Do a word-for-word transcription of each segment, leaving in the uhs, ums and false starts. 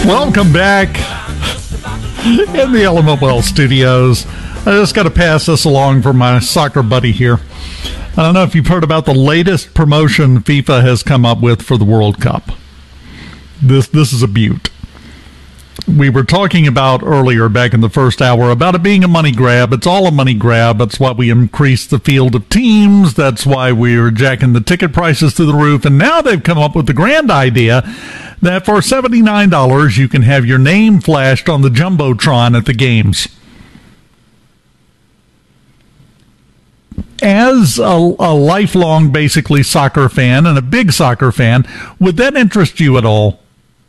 Welcome back in the Element Well studios. I just got to pass this along for my soccer buddy here. I don't know if you've heard about the latest promotion FIFA has come up with for the World Cup. This this is a beaut. We were talking about earlier back in the first hour about it being a money grab. It's all a money grab. That's why we increased the field of teams. That's why we were jacking the ticket prices through the roof. And now they've come up with the grand idea that for seventy-nine dollars you can have your name flashed on the Jumbotron at the games. As a, a lifelong, basically, soccer fan and a big soccer fan, would that interest you at all?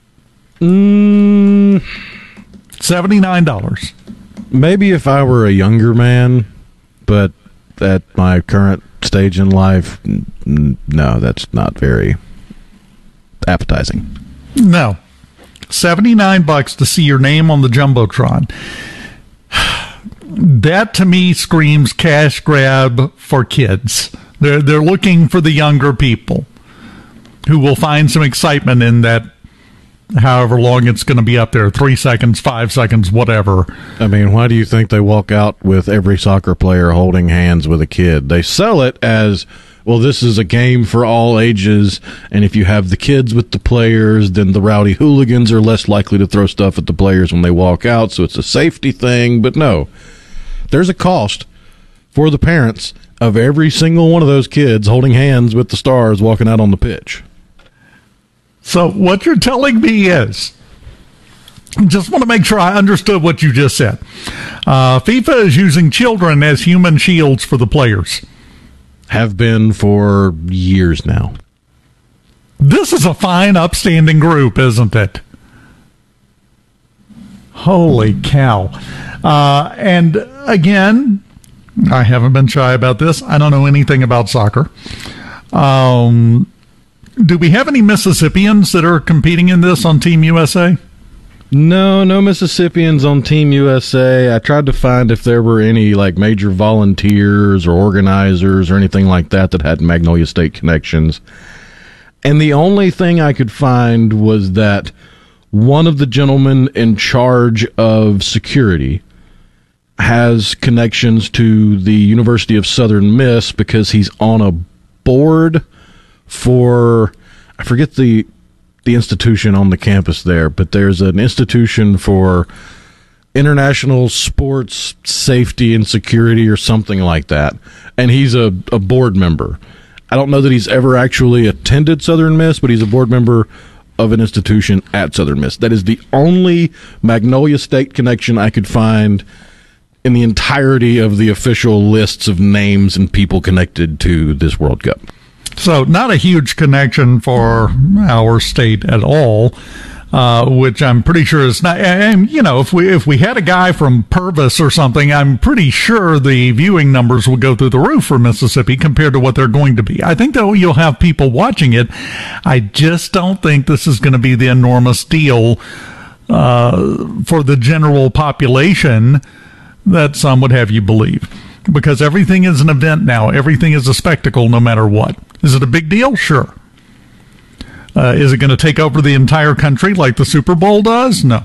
Mm, seventy-nine dollars. Maybe if I were a younger man, but at my current stage in life, n- no, that's not very appetizing. No. seventy-nine bucks to see your name on the Jumbotron. That, to me, screams cash grab for kids. They're, they're looking for the younger people who will find some excitement in that, however long it's going to be up there, three seconds, five seconds, whatever. I mean, why do you think they walk out with every soccer player holding hands with a kid? They sell it as, well, this is a game for all ages, and if you have the kids with the players, then the rowdy hooligans are less likely to throw stuff at the players when they walk out, so it's a safety thing. But no, there's a cost for the parents of every single one of those kids holding hands with the stars walking out on the pitch. So what you're telling me is, just want to make sure I understood what you just said. Uh, FIFA is using children as human shields for the players. Have been for years now. This is a fine, upstanding group, isn't it? Holy cow. Uh, and again, I haven't been shy about this. I don't know anything about soccer. Um, do we have any Mississippians that are competing in this on Team U S A? No, no Mississippians on Team U S A. I tried to find if there were any like major volunteers or organizers or anything like that that had Magnolia State connections. And the only thing I could find was that one of the gentlemen in charge of security has connections to the University of Southern Miss because he's on a board for, I forget the the institution on the campus there, but there's an institution for international sports safety and security or something like that, and he's a, a board member. I don't know that he's ever actually attended Southern Miss, but he's a board member of an institution at Southern Miss. That is the only Magnolia State connection I could find in the entirety of the official lists of names and people connected to this World Cup. So not a huge connection for our state at all, uh, which I'm pretty sure is not. And, you know, if we if we had a guy from Purvis or something, I'm pretty sure the viewing numbers would go through the roof for Mississippi compared to what they're going to be. I think that you'll have people watching it. I just don't think this is going to be the enormous deal uh, for the general population that some would have you believe. Because everything is an event now. Everything is a spectacle no matter what. Is it a big deal? Sure. Uh, is it going to take over the entire country like the Super Bowl does? No.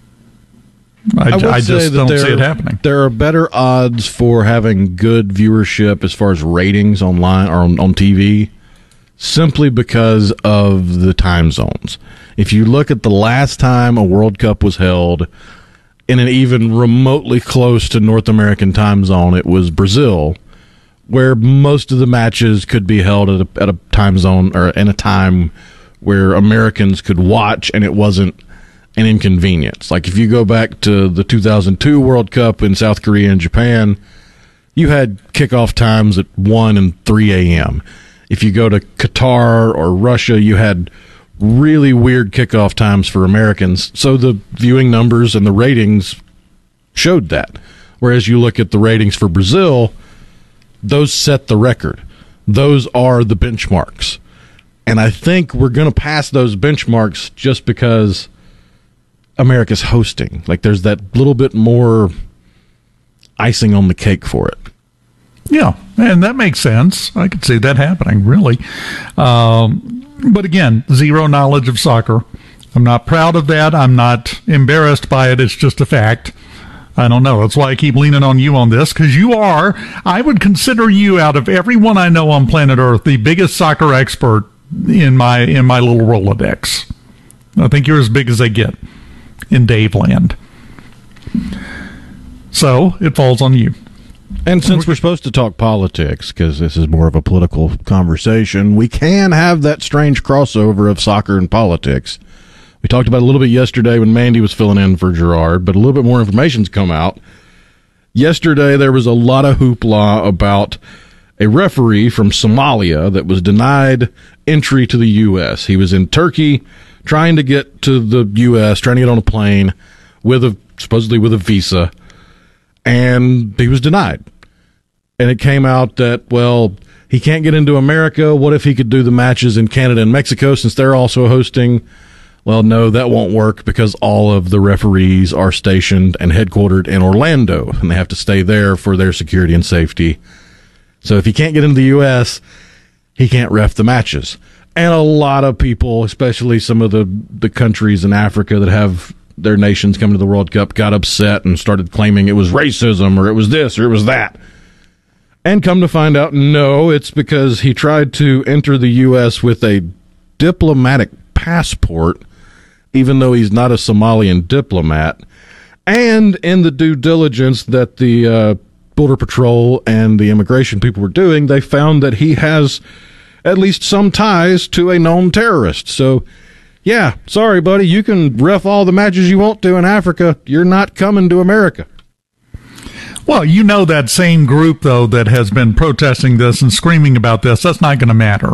I, I, I just don't see it happening. There are better odds for having good viewership as far as ratings online or on, on T V simply because of the time zones. If you look at the last time a World Cup was held in an even remotely close to North American time zone, it was Brazil, where most of the matches could be held at a, at a time zone or in a time where Americans could watch and it wasn't an inconvenience. Like if you go back to the two thousand two World Cup in South Korea and Japan, you had kickoff times at one and three a.m. If you go to Qatar or Russia, you had really weird kickoff times for Americans. So the viewing numbers and the ratings showed that. Whereas you look at the ratings for Brazil, those set the record. Those are the benchmarks. And I think we're going to pass those benchmarks just because America's hosting. Like there's that little bit more icing on the cake for it. Yeah, and that makes sense. I could see that happening, really. Um, but again, zero knowledge of soccer. I'm not proud of that. I'm not embarrassed by it. It's just a fact. I don't know. That's why I keep leaning on you on this, because you are, I would consider you, out of everyone I know on planet Earth, the biggest soccer expert in my in my little Rolodex. I think you're as big as they get in Dave land. So it falls on you. And since we're supposed to talk politics, because this is more of a political conversation, we can have that strange crossover of soccer and politics. We talked about it a little bit yesterday when Mandy was filling in for Gerard, but a little bit more information's come out. Yesterday, there was a lot of hoopla about a referee from Somalia that was denied entry to the U S. He was in Turkey trying to get to the U S, trying to get on a plane with a supposedly with a visa, and he was denied. And it came out that, well, he can't get into America. What if he could do the matches in Canada and Mexico since they're also hosting? Well, no, that won't work because all of the referees are stationed and headquartered in Orlando, and they have to stay there for their security and safety. So if he can't get into the U S, he can't ref the matches. And a lot of people, especially some of the, the countries in Africa that have their nations come to the World Cup, got upset and started claiming it was racism or it was this or it was that. And come to find out, no, it's because he tried to enter the U S with a diplomatic passport, even though he's not a Somalian diplomat. And in the due diligence that the uh, Border Patrol and the immigration people were doing, they found that he has at least some ties to a known terrorist. So, yeah, sorry, buddy, you can ref all the matches you want to in Africa. You're not coming to America. Well, you know that same group, though, that has been protesting this and screaming about this, that's not going to matter.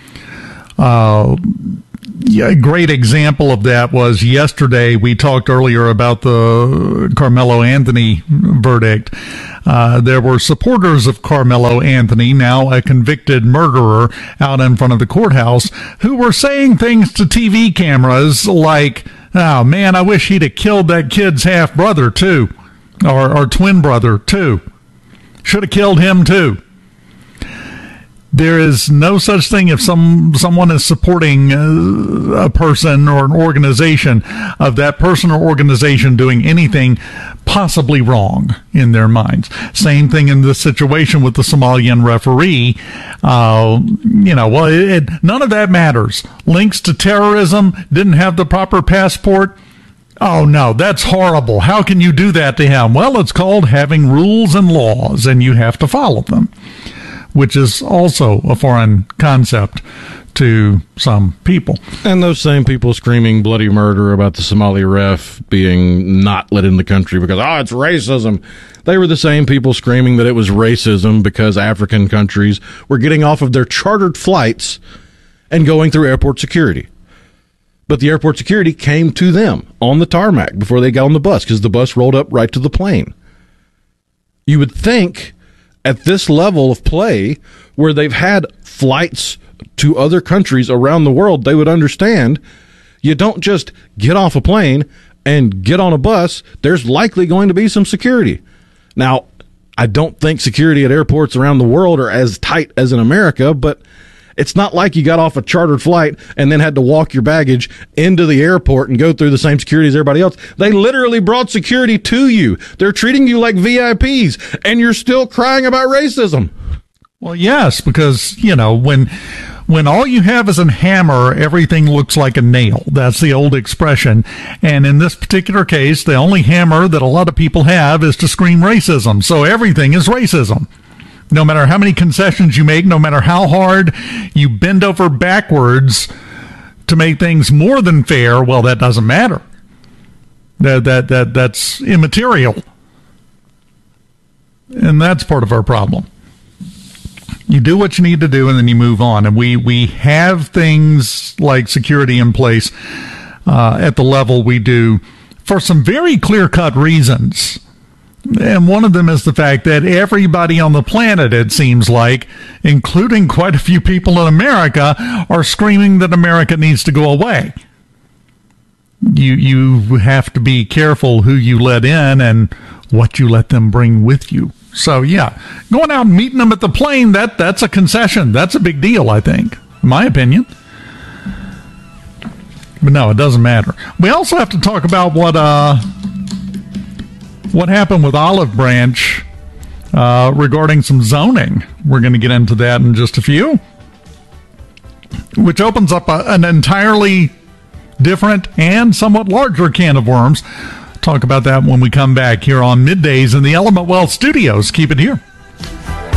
Uh, yeah, a great example of that was yesterday. We talked earlier about the Carmelo Anthony verdict. Uh, there were supporters of Carmelo Anthony, now a convicted murderer, out in front of the courthouse, who were saying things to T V cameras like, oh, man, I wish he'd have killed that kid's half-brother, too, or, or twin brother, too. Should have killed him, too. There is no such thing if some someone is supporting a person or an organization of that person or organization doing anything possibly wrong in their minds. Same thing in this situation with the Somalian referee. Uh, you know, well, it, it, none of that matters. Links to terrorism, didn't have the proper passport. Oh, no, that's horrible. How can you do that to him? Well, it's called having rules and laws, and you have to follow them, which is also a foreign concept to some people. And those same people screaming bloody murder about the Somali ref being not let in the country because, oh, it's racism. They were the same people screaming that it was racism because African countries were getting off of their chartered flights and going through airport security. But the airport security came to them on the tarmac before they got on the bus because the bus rolled up right to the plane. You would think at this level of play, where they've had flights to other countries around the world, they would understand you don't just get off a plane and get on a bus. There's likely going to be some security. Now, I don't think security at airports around the world are as tight as in America, but it's not like you got off a chartered flight and then had to walk your baggage into the airport and go through the same security as everybody else. They literally brought security to you. They're treating you like V I Ps, and you're still crying about racism. Well, yes, because, you know, when when all you have is a hammer, everything looks like a nail. That's the old expression. And in this particular case, the only hammer that a lot of people have is to scream racism. So everything is racism. No matter how many concessions you make, no matter how hard you bend over backwards to make things more than fair, well, that doesn't matter. That that that that's immaterial. And that's part of our problem. You do what you need to do, and then you move on. And we, we have things like security in place uh, at the level we do for some very clear-cut reasons. And one of them is the fact that everybody on the planet, it seems like, including quite a few people in America, are screaming that America needs to go away. You you have to be careful who you let in and what you let them bring with you. So, yeah, going out and meeting them at the plane, that that's a concession. That's a big deal, I think, in my opinion. But no, it doesn't matter. We also have to talk about what uh, what happened with Olive Branch uh, regarding some zoning. We're going to get into that in just a few, which opens up a, an entirely different and somewhat larger can of worms. Talk about that when we come back here on Middays in the Element Wealth Studios. Keep it here.